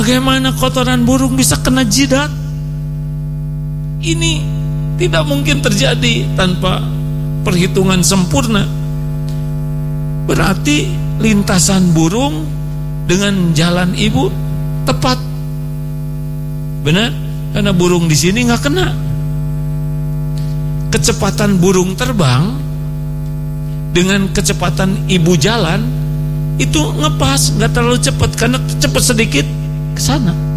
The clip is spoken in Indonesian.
Bagaimana kotoran burung bisa kena jidat? Ini tidak mungkin terjadi tanpa perhitungan sempurna. Berarti lintasan burung dengan jalan ibu tepat. Benar? Karena burung di sini nggak kena. Kecepatan burung terbang dengan kecepatan ibu jalan itu ngepas, nggak terlalu cepat, karena cepat sedikit ke sana.